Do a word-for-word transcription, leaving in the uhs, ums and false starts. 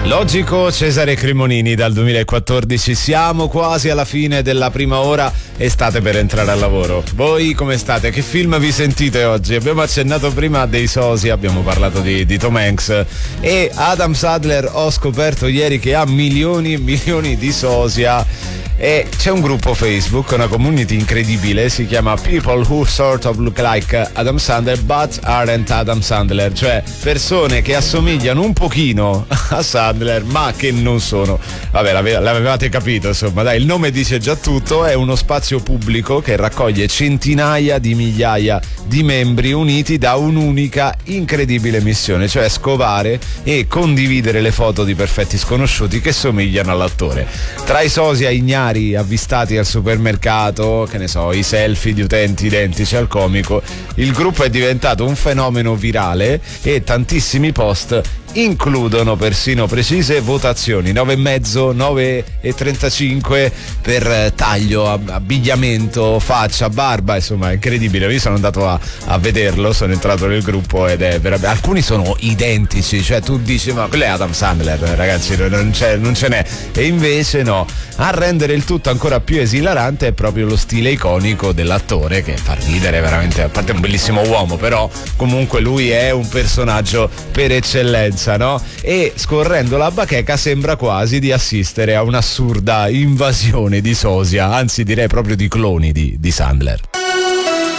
Logico, Cesare Cremonini dal duemilaquattordici, siamo quasi alla fine della prima ora e state per entrare al lavoro. Voi come state? Che film vi sentite oggi? Abbiamo accennato prima dei sosia, abbiamo parlato di, di Tom Hanks e Adam Sandler ho scoperto ieri che ha milioni e milioni di sosia. E c'è un gruppo Facebook, una community incredibile, si chiama People Who Sort of Look Like Adam Sandler But Aren't Adam Sandler, cioè persone che assomigliano un pochino a Sandler ma che non sono. Vabbè, l'ave- l'avevate capito, insomma, dai, il nome dice già tutto. È uno spazio pubblico che raccoglie centinaia di migliaia di membri uniti da un'unica incredibile missione, cioè scovare e condividere le foto di perfetti sconosciuti che somigliano all'attore. Tra i sosia ignari avvistati al supermercato, che ne so, i selfie di utenti identici al comico, il gruppo è diventato un fenomeno virale e tantissimi post includono persino precise votazioni, nove e mezzo, nove e trentacinque per taglio, abbigliamento, faccia, barba, insomma è incredibile. Io sono andato a, a vederlo, sono entrato nel gruppo ed è veramente, alcuni sono identici, cioè tu dici ma quello è Adam Sandler, ragazzi, non, c'è, non ce n'è, e invece no. A rendere il tutto ancora più esilarante è proprio lo stile iconico dell'attore, che fa ridere veramente, a parte è un bellissimo uomo, però comunque lui è un personaggio per eccellenza, no? E scorrendo la bacheca sembra quasi di assistere a un'assurda invasione di sosia, anzi direi proprio di cloni di, di Sandler.